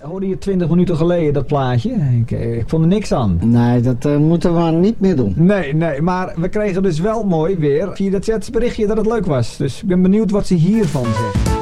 hoorde je 20 minuten geleden dat plaatje? Ik vond er niks aan. Nee, dat moeten we maar niet meer doen. Nee, maar we kregen dus wel mooi weer via dat berichtje dat het leuk was. Dus ik ben benieuwd wat ze hiervan zegt.